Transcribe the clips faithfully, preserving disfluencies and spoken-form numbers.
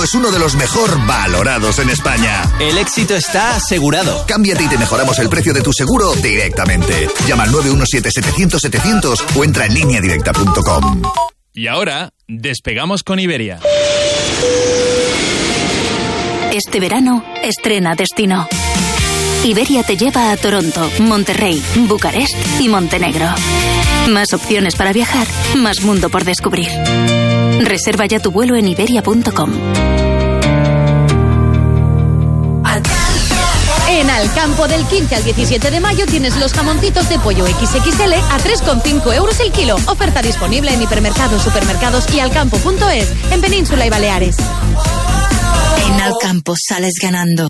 Es uno de los mejor valorados en España. El éxito está asegurado. Cámbiate y te mejoramos el precio de tu seguro directamente. Llama al nueve uno siete, setecientos, setecientos o entra en línea directa punto com. Y ahora, despegamos con Iberia. Este verano, estrena destino. Iberia te lleva a Toronto, Monterrey, Bucarest y Montenegro. Más opciones para viajar, más mundo por descubrir. Reserva ya tu vuelo en iberia punto com. En Alcampo, del quince al diecisiete de mayo tienes los jamoncitos de pollo equis equis ele a tres coma cinco euros el kilo. Oferta disponible en hipermercados, supermercados y alcampo punto es en Península y Baleares. En Alcampo sales ganando.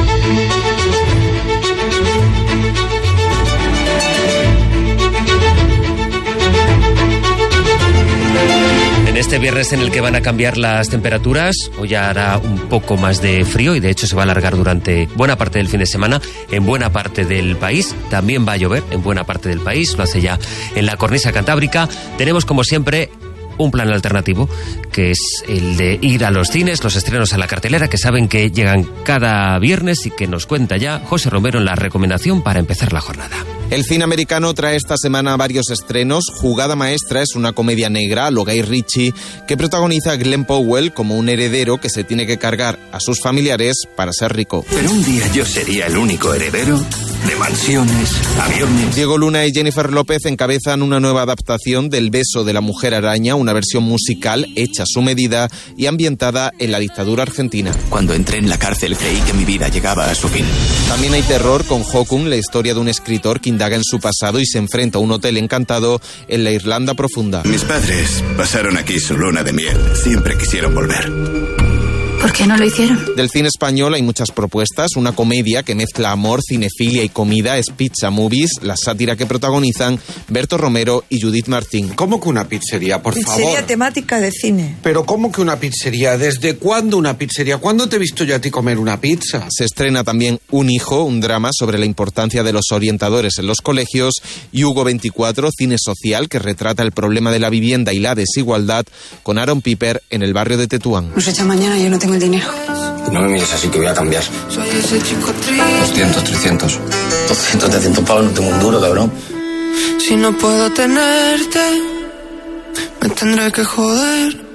En este viernes en el que van a cambiar las temperaturas, hoy hará un poco más de frío y de hecho se va a alargar durante buena parte del fin de semana en buena parte del país. También va a llover en buena parte del país, lo hace ya en la cornisa cantábrica. Tenemos como siempre un plan alternativo, que es el de ir a los cines, los estrenos a la cartelera, que saben que llegan cada viernes y que nos cuenta ya José Romero en la recomendación para empezar la jornada. El cine americano trae esta semana varios estrenos. Jugada Maestra es una comedia negra a lo Guy Ritchie que protagoniza a Glenn Powell como un heredero que se tiene que cargar a sus familiares para ser rico. Pero un día yo sería el único heredero de mansiones, aviones... Diego Luna y Jennifer López encabezan una nueva adaptación del Beso de la Mujer Araña, una versión musical hecha a su medida y ambientada en la dictadura argentina. Cuando entré en la cárcel creí que mi vida llegaba a su fin. También hay terror con Hokun, la historia de un escritor que indaga en su pasado y se enfrenta a un hotel encantado en la Irlanda profunda. Mis padres pasaron aquí su luna de miel. Siempre quisieron volver. ¿Por qué no lo hicieron? Del cine español hay muchas propuestas. Una comedia que mezcla amor, cinefilia y comida es Pizza Movies, la sátira que protagonizan Berto Romero y Judith Martín. ¿Cómo que una pizzería, por pizzería favor? Pizzería temática de cine. ¿Pero cómo que una pizzería? ¿Desde cuándo una pizzería? ¿Cuándo te he visto yo a ti comer una pizza? Se estrena también Un hijo, un drama sobre la importancia de los orientadores en los colegios, y Hugo veinticuatro, cine social que retrata el problema de la vivienda y la desigualdad, con Aaron Piper en el barrio de Tetuán. Nos echa mañana y yo no tengo el dinero. No me mires así que voy a cambiar. Soy ese chico triste. doscientos, trescientos. doscientos, trescientos pavos, no tengo un duro, cabrón. Si no puedo tenerte, me tendré que joder.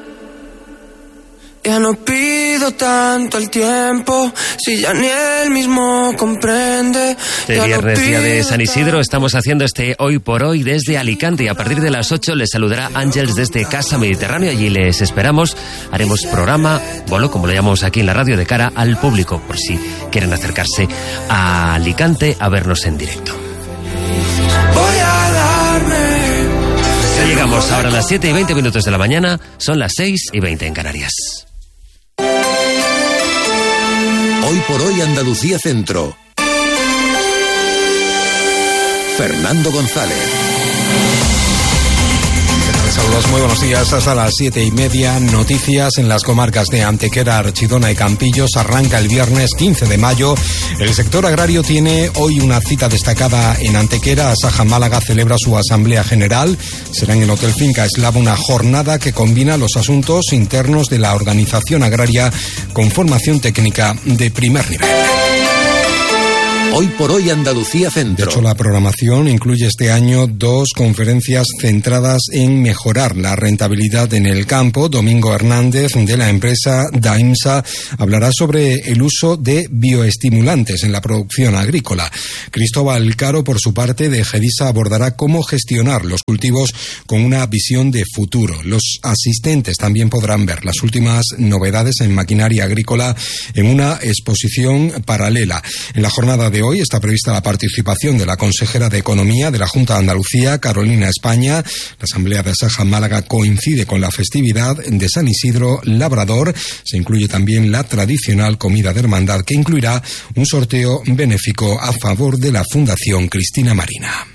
Ya no pido tanto el tiempo, si ya ni él mismo comprende. Este viernes, día de San Isidro, estamos haciendo este Hoy por Hoy desde Alicante y a partir de las ocho les saludará Ángels desde Casa Mediterráneo. Allí les esperamos. Haremos programa, bolo, como lo llamamos aquí en la radio, de cara al público, por si quieren acercarse a Alicante a vernos en directo. Voy a darme. Ya llegamos ahora a las siete y veinte minutos de la mañana, son las seis y veinte en Canarias. Hoy por Hoy Andalucía Centro. Fernando González. Saludos, muy buenos días. Hasta las siete y media, noticias en las comarcas de Antequera, Archidona y Campillos. Arranca el viernes quince de mayo. El sector agrario tiene hoy una cita destacada en Antequera. Asaja Málaga celebra su asamblea general. Será en el Hotel Finca Eslava, una jornada que combina los asuntos internos de la organización agraria con formación técnica de primer nivel. Hoy por Hoy Andalucía Centro. De hecho, la programación incluye este año dos conferencias centradas en mejorar la rentabilidad en el campo. Domingo Hernández, de la empresa Daimsa, hablará sobre el uso de bioestimulantes en la producción agrícola. Cristóbal Caro, por su parte, de Gedisa, abordará cómo gestionar los cultivos con una visión de futuro. Los asistentes también podrán ver las últimas novedades en maquinaria agrícola en una exposición paralela. En la jornada de hoy está prevista la participación de la consejera de Economía de la Junta de Andalucía, Carolina España. La asamblea de Asaja Málaga coincide con la festividad de San Isidro Labrador. Se incluye también la tradicional comida de hermandad, que incluirá un sorteo benéfico a favor de la Fundación Cristina Marina.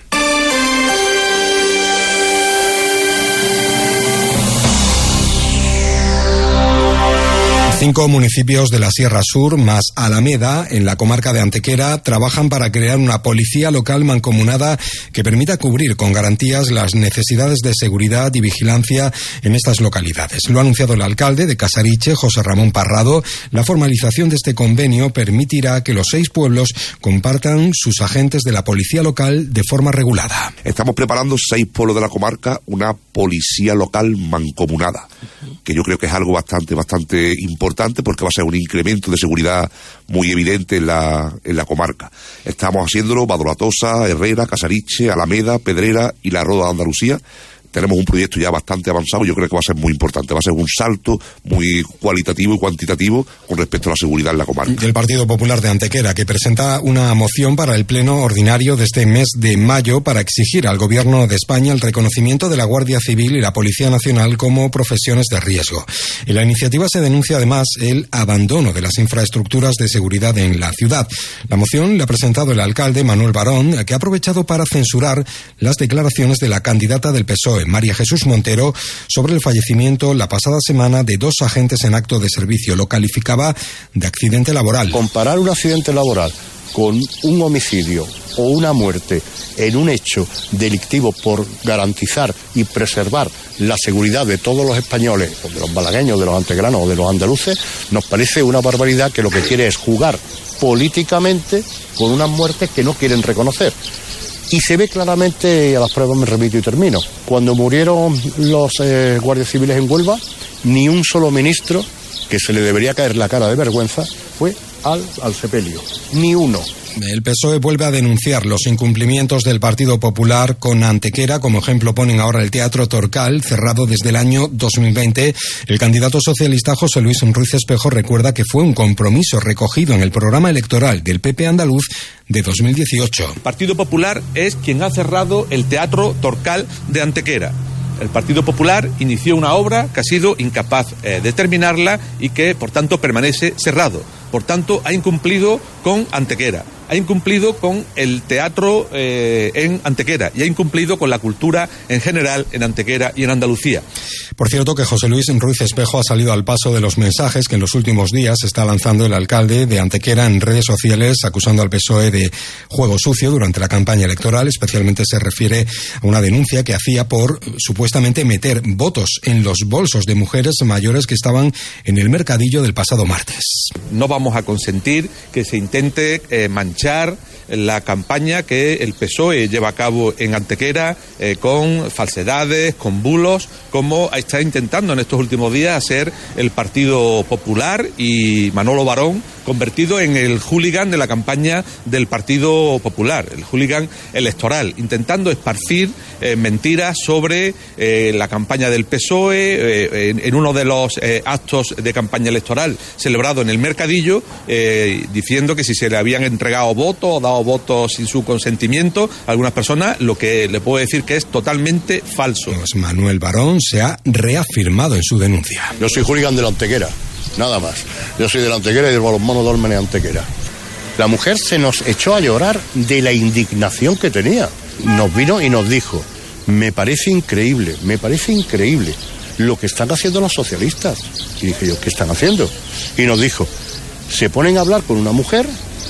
Cinco municipios de la Sierra Sur más Alameda, en la comarca de Antequera, trabajan para crear una policía local mancomunada que permita cubrir con garantías las necesidades de seguridad y vigilancia en estas localidades. Lo ha anunciado el alcalde de Casariche, José Ramón Parrado. La formalización de este convenio permitirá que los seis pueblos compartan sus agentes de la policía local de forma regulada. Estamos preparando seis pueblos de la comarca una policía local mancomunada, que yo creo que es algo bastante, bastante importante porque va a ser un incremento de seguridad muy evidente en la, en la comarca. Estamos haciéndolo Badolatosa, Herrera, Casariche, Alameda, Pedrera y la Roda de Andalucía. Tenemos un proyecto ya bastante avanzado y yo creo que va a ser muy importante. Va a ser un salto muy cualitativo y cuantitativo con respecto a la seguridad en la comarca. El Partido Popular de Antequera, que presenta una moción para el pleno ordinario de este mes de mayo para exigir al Gobierno de España el reconocimiento de la Guardia Civil y la Policía Nacional como profesiones de riesgo. En la iniciativa se denuncia además el abandono de las infraestructuras de seguridad en la ciudad. La moción la ha presentado el alcalde Manuel Barón, que ha aprovechado para censurar las declaraciones de la candidata del P S O E, María Jesús Montero, sobre el fallecimiento la pasada semana de dos agentes en acto de servicio. Lo calificaba de accidente laboral. Comparar un accidente laboral con un homicidio o una muerte en un hecho delictivo por garantizar y preservar la seguridad de todos los españoles, de los malagueños, de los antequeranos o de los andaluces, nos parece una barbaridad que lo que quiere es jugar políticamente con unas muertes que no quieren reconocer. Y se ve claramente, a las pruebas me remito y termino, cuando murieron los eh, guardias civiles en Huelva, ni un solo ministro, que se le debería caer la cara de vergüenza, fue al, al sepelio, ni uno. El P S O E vuelve a denunciar los incumplimientos del Partido Popular con Antequera. Como ejemplo ponen ahora el Teatro Torcal, cerrado desde el año dos mil veinte. El candidato socialista José Luis Ruiz Espejo recuerda que fue un compromiso recogido en el programa electoral del P P andaluz de dos mil dieciocho. El Partido Popular es quien ha cerrado el Teatro Torcal de Antequera. El Partido Popular inició una obra que ha sido incapaz eh, de terminarla y que, por tanto, permanece cerrado. Por tanto, ha incumplido con Antequera, ha incumplido con el teatro eh, en Antequera y ha incumplido con la cultura en general en Antequera y en Andalucía. Por cierto, que José Luis Ruiz Espejo ha salido al paso de los mensajes que en los últimos días está lanzando el alcalde de Antequera en redes sociales, acusando al P S O E de juego sucio durante la campaña electoral. Especialmente se refiere a una denuncia que hacía por supuestamente meter votos en los bolsos de mujeres mayores que estaban en el mercadillo del pasado martes. No vamos a consentir que se intente eh, manchar la campaña que el P S O E lleva a cabo en Antequera eh, con falsedades, con bulos, como está intentando en estos últimos días hacer el Partido Popular y Manolo Barón, convertido en el hooligan de la campaña del Partido Popular, el hooligan electoral, intentando esparcir eh, mentiras sobre eh, la campaña del P S O E eh, en, en uno de los eh, actos de campaña electoral celebrado en el Mercadillo, eh, diciendo que si se le habían entregado votos o dado votos sin su consentimiento a algunas personas, lo que le puedo decir que es totalmente falso. Pues Manuel Barón se ha reafirmado en su denuncia. Yo soy hooligan de la Antequera, nada más. Yo soy de la Antequera y del balonmano Dolmen en Antequera. La mujer se nos echó a llorar de la indignación que tenía. Nos vino y nos dijo, me parece increíble, me parece increíble lo que están haciendo los socialistas. Y dije yo, ¿qué están haciendo? Y nos dijo, se ponen a hablar con una mujer,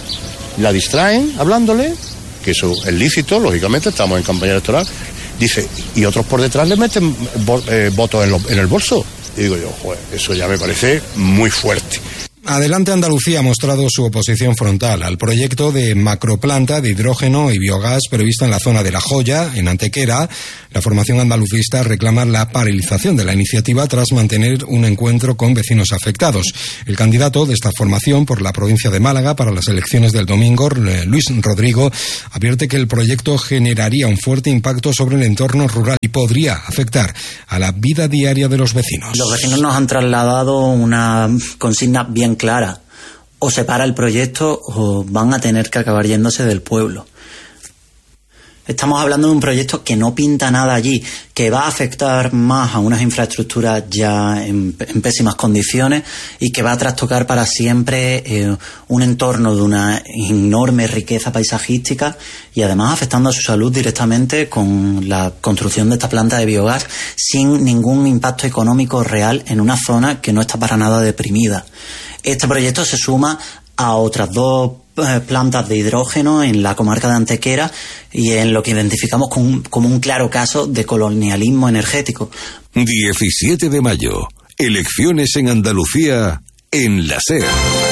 la distraen hablándole, que eso es lícito, lógicamente, estamos en campaña electoral, dice, y otros por detrás le meten eh, votos en, lo, en el bolso. Y digo yo, joder, eso ya me parece muy fuerte. Adelante Andalucía ha mostrado su oposición frontal al proyecto de macroplanta de hidrógeno y biogás previsto en la zona de La Joya, en Antequera. La formación andalucista reclama la paralización de la iniciativa tras mantener un encuentro con vecinos afectados. El candidato de esta formación por la provincia de Málaga para las elecciones del domingo, Luis Rodrigo, advierte que el proyecto generaría un fuerte impacto sobre el entorno rural y podría afectar a la vida diaria de los vecinos. Los vecinos nos han trasladado una consigna bien clara: o se para el proyecto o van a tener que acabar yéndose del pueblo. Estamos hablando de un proyecto que no pinta nada allí, que va a afectar más a unas infraestructuras ya en, en pésimas condiciones y que va a trastocar para siempre eh, un entorno de una enorme riqueza paisajística y además afectando a su salud directamente con la construcción de esta planta de biogás sin ningún impacto económico real en una zona que no está para nada deprimida. Este proyecto se suma a otras dos plantas de hidrógeno en la comarca de Antequera y en lo que identificamos como un, como un claro caso de colonialismo energético. diecisiete de mayo, elecciones en Andalucía, en la SER.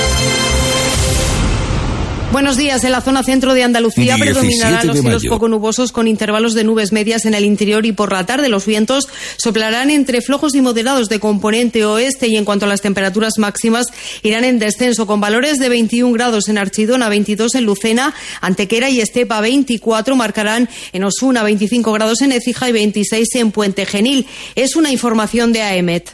Buenos días. En la zona centro de Andalucía predominarán los cielos poco nubosos con intervalos de nubes medias en el interior y por la tarde los vientos soplarán entre flojos y moderados de componente oeste y en cuanto a las temperaturas máximas irán en descenso con valores de veintiún grados en Archidona, veintidós en Lucena, Antequera y Estepa, veinticuatro marcarán en Osuna, veinticinco grados en Écija y veintiséis en Puente Genil. Es una información de AEMET.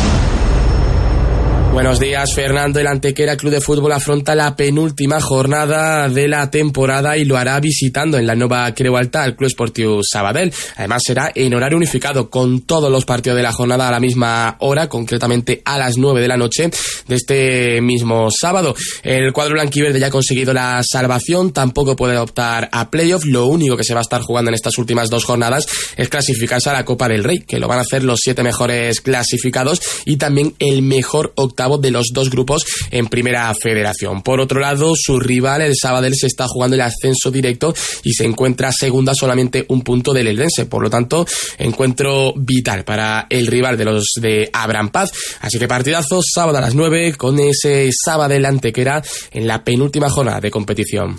Buenos días, Fernando. El Antequera Club de Fútbol afronta la penúltima jornada de la temporada y lo hará visitando en la Nova Creu Alta al Club Esportiu Sabadell. Además será en horario unificado con todos los partidos de la jornada a la misma hora, concretamente a las nueve de la noche de este mismo sábado. El cuadro blanquiverde ya ha conseguido la salvación, tampoco puede optar a playoff. Lo único que se va a estar jugando en estas últimas dos jornadas es clasificarse a la Copa del Rey, que lo van a hacer los siete mejores clasificados y también el mejor octavo de los dos grupos en Primera Federación. Por otro lado, su rival, el Sabadell, se está jugando el ascenso directo y se encuentra segunda solamente un punto del Eldense. Por lo tanto, encuentro vital para el rival de los de Abraham Paz. Así que partidazo sábado a las nueve con ese Sabadell Antequera en la penúltima jornada de competición.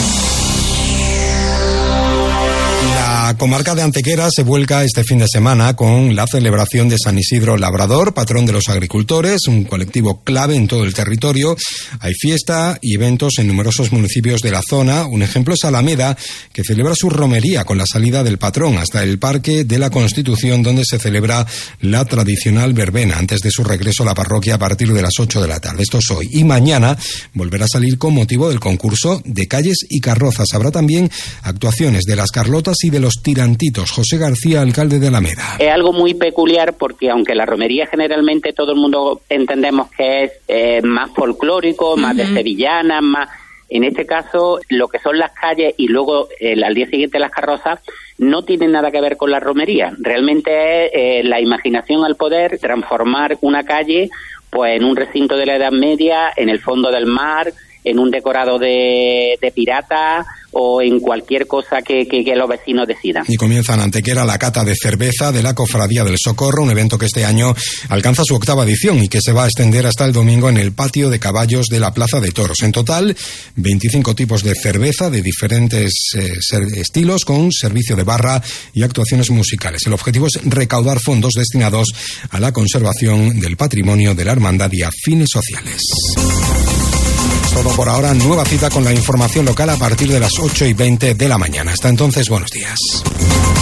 La comarca de Antequera se vuelca este fin de semana con la celebración de San Isidro Labrador, patrón de los agricultores, un colectivo clave en todo el territorio. Hay fiesta y eventos en numerosos municipios de la zona. Un ejemplo es Alameda, que celebra su romería con la salida del patrón hasta el Parque de la Constitución, donde se celebra la tradicional verbena antes de su regreso a la parroquia a partir de las ocho de la tarde. Esto es hoy. Y mañana volverá a salir con motivo del concurso de calles y carrozas. Habrá también actuaciones de las Carlotas y de los Tirantitos. José García, alcalde de Alameda. Es algo muy peculiar porque aunque la romería generalmente todo el mundo entendemos que es eh, más folclórico, más uh-huh. de sevillanas, más... En este caso, lo que son las calles y luego el, al día siguiente las carrozas no tienen nada que ver con la romería. Realmente es eh, la imaginación al poder transformar una calle pues en un recinto de la Edad Media, en el fondo del mar, en un decorado de, de pirata o en cualquier cosa que, que, que los vecinos decidan. Y comienza en Antequera la cata de cerveza de la Cofradía del Socorro, un evento que este año alcanza su octava edición y que se va a extender hasta el domingo en el patio de caballos de la Plaza de Toros. En total, veinticinco tipos de cerveza de diferentes eh, estilos con servicio de barra y actuaciones musicales. El objetivo es recaudar fondos destinados a la conservación del patrimonio de la hermandad y a fines sociales. Todo por ahora, nueva cita con la información local a partir de las ocho y veinte de la mañana. Hasta entonces, buenos días.